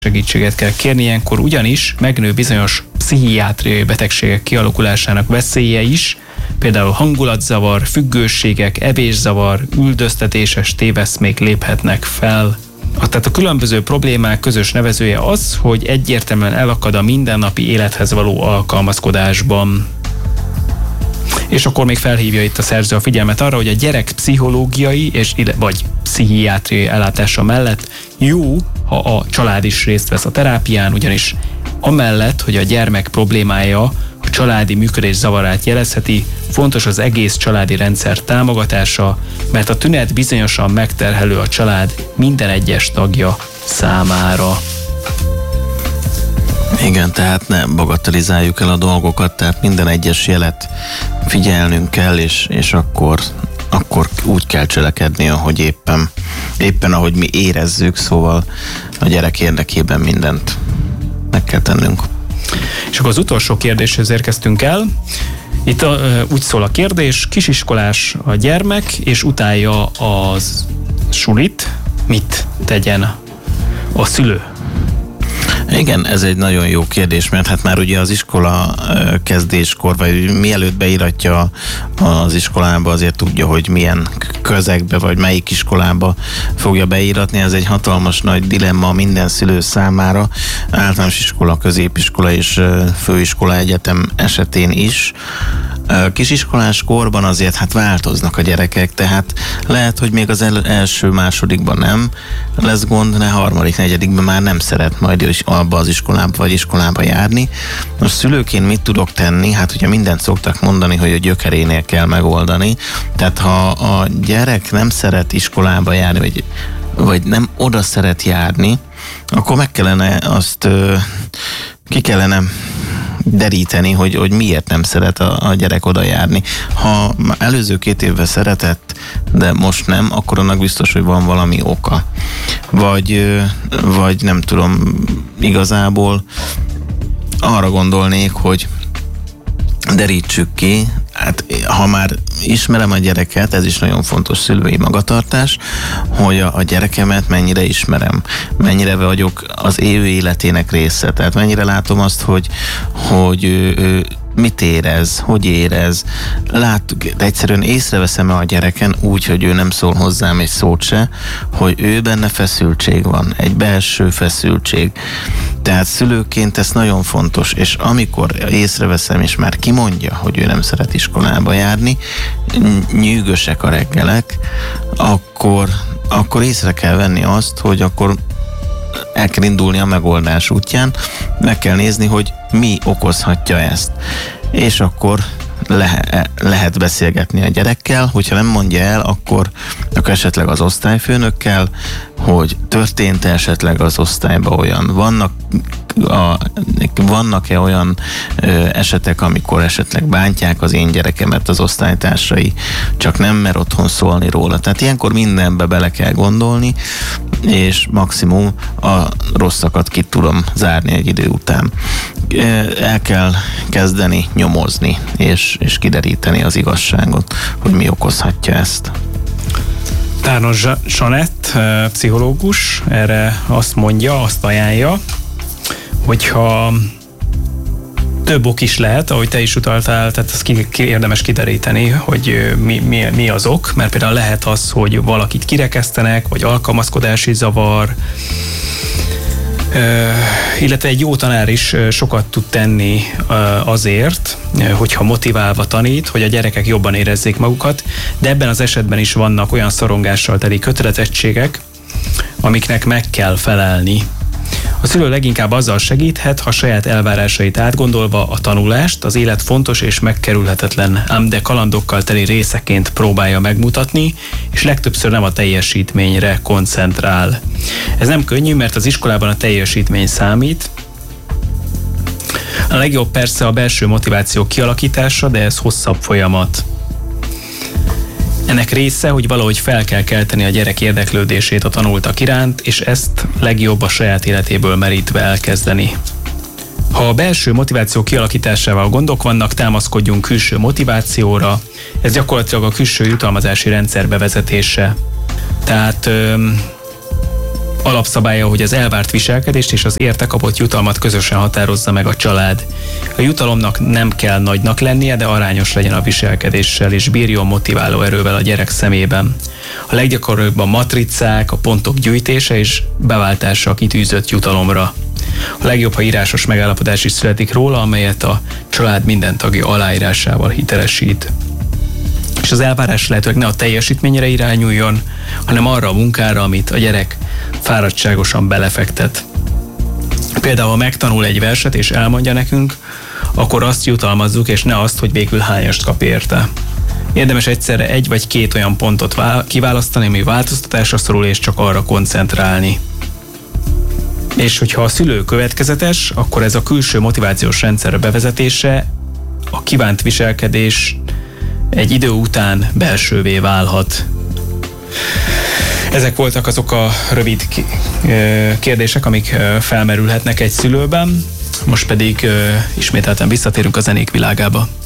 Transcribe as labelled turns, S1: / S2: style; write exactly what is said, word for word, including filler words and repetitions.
S1: segítséget kell kérni ilyenkor, ugyanis megnő bizonyos pszichiátriai betegségek kialakulásának veszélye is, például hangulatzavar, függőségek, evészavar, üldöztetéses téveszmék léphetnek fel. Tehát a különböző problémák közös nevezője az, hogy egyértelműen elakad a mindennapi élethez való alkalmazkodásban. És akkor még felhívja itt a szerző a figyelmet arra, hogy a gyerek pszichológiai és vagy pszichiátriai ellátása mellett jó, ha a család is részt vesz a terápián, ugyanis amellett, hogy a gyermek problémája a családi működés zavarát jelezheti, fontos az egész családi rendszer támogatása, mert a tünet bizonyosan megterhelő a család minden egyes tagja számára.
S2: Igen, tehát ne bagatelizáljuk el a dolgokat, tehát minden egyes jelet figyelnünk kell, és, és akkor, akkor úgy kell cselekedni, ahogy éppen, éppen ahogy mi érezzük, szóval a gyerek érdekében mindent meg kell tennünk.
S1: És akkor az utolsó kérdéshez érkeztünk el. Itt a, úgy szól a kérdés, kisiskolás a gyermek, és utálja az sulit, mit tegyen a szülő?
S2: Igen, ez egy nagyon jó kérdés, mert hát már ugye az iskola kezdéskor, vagy mielőtt beiratja az iskolába, azért tudja, hogy milyen közegbe, vagy melyik iskolába fogja beíratni. Ez egy hatalmas nagy dilemma minden szülő számára, általános iskola, középiskola és főiskola, egyetem esetén is. Kisiskolás korban azért hát változnak a gyerekek, tehát lehet, hogy még az el- első másodikban nem lesz gond, de harmadik, negyedikben már nem szeret majd is abba az iskolába vagy iskolába járni. Most szülőként mit tudok tenni? Hát ugye mindent szoktak mondani, hogy a gyökerénél kell megoldani. Tehát ha a gyerek nem szeret iskolába járni, vagy, vagy nem oda szeret járni, akkor meg kellene azt ki kellene deríteni, hogy, hogy miért nem szeret a, a gyerek oda járni. Ha előző két évben szeretett, de most nem, akkor annak biztos, hogy van valami oka. Vagy, vagy nem tudom, igazából arra gondolnék, hogy derítsük ki, hát ha már ismerem a gyereket, ez is nagyon fontos szülői magatartás, hogy a, a gyerekemet mennyire ismerem, mennyire vagyok az ő életének része, tehát mennyire látom azt, hogy, hogy ő, ő mit érez, hogy érez, láttuk, de egyszerűen észreveszem a gyereken úgy, hogy ő nem szól hozzám egy szót se, hogy ő benne feszültség van, egy belső feszültség. Tehát szülőként ez nagyon fontos, és amikor észreveszem, és már kimondja, hogy ő nem szeret iskolába járni, nyűgösek a reggelek, akkor, akkor észre kell venni azt, hogy akkor el kell indulni a megoldás útján, meg kell nézni, hogy mi okozhatja ezt. És akkor le- lehet beszélgetni a gyerekkel, hogyha nem mondja el, akkor, akkor esetleg az osztályfőnökkel, hogy történt esetleg az osztályban olyan. Vannak a, vannak-e olyan ö, esetek, amikor esetleg bántják az én gyerekemet az osztálytársai, csak nem mer otthon szólni róla. Tehát ilyenkor mindenbe bele kell gondolni, és maximum a rosszakat ki tudom zárni egy idő után. El kell kezdeni nyomozni, és, és kideríteni az igazságot, hogy mi okozhatja ezt.
S1: Tárnos Zsanett, pszichológus, erre azt mondja, azt ajánlja, hogyha több ok is lehet, ahogy te is utaltál, tehát ezt ki, ki érdemes kideríteni, hogy mi, mi, mi az ok, mert például lehet az, hogy valakit kirekesztenek, vagy alkalmazkodási zavar, Uh, illetve egy jó tanár is sokat tud tenni uh, azért, hogyha motiválva tanít, hogy a gyerekek jobban érezzék magukat, de ebben az esetben is vannak olyan szorongással teli kötelezettségek, amiknek meg kell felelni. A szülő leginkább azzal segíthet, ha saját elvárásait átgondolva a tanulást az élet fontos és megkerülhetetlen, ám de kalandokkal teli részeként próbálja megmutatni, és legtöbbször nem a teljesítményre koncentrál. Ez nem könnyű, mert az iskolában a teljesítmény számít. A legjobb persze a belső motiváció kialakítása, de ez hosszabb folyamat. Ennek része, hogy valahogy fel kell kelteni a gyerek érdeklődését a tanultak iránt, és ezt legjobb a saját életéből merítve elkezdeni. Ha a belső motiváció kialakításával gondok vannak, támaszkodjunk külső motivációra, ez gyakorlatilag a külső jutalmazási rendszer bevezetése. Tehát öm, alapszabálya, hogy az elvárt viselkedést és az érte kapott jutalmat közösen határozza meg a család. A jutalomnak nem kell nagynak lennie, de arányos legyen a viselkedéssel, és bírjon motiváló erővel a gyerek szemében. A leggyakoribb a matricák, a pontok gyűjtése és beváltása a kitűzött jutalomra. A legjobb, ha írásos megállapodás is születik róla, amelyet a család minden tagja aláírásával hitelesít. És az elvárás lehetőleg ne a teljesítményre irányuljon, hanem arra a munkára, amit a gyerek fáradtságosan belefektet. Például, ha megtanul egy verset és elmondja nekünk, akkor azt jutalmazzuk, és ne azt, hogy végül hányast kap érte. Érdemes egyszerre egy vagy két olyan pontot kiválasztani, ami változtatásra szorul, és csak arra koncentrálni. És hogyha a szülő következetes, akkor ez a külső motivációs rendszer bevezetése, a kívánt viselkedés egy idő után belsővé válhat. Ezek voltak azok a rövid kérdések, amik felmerülhetnek egy szülőben. Most pedig ismételten visszatérünk a zenék világába.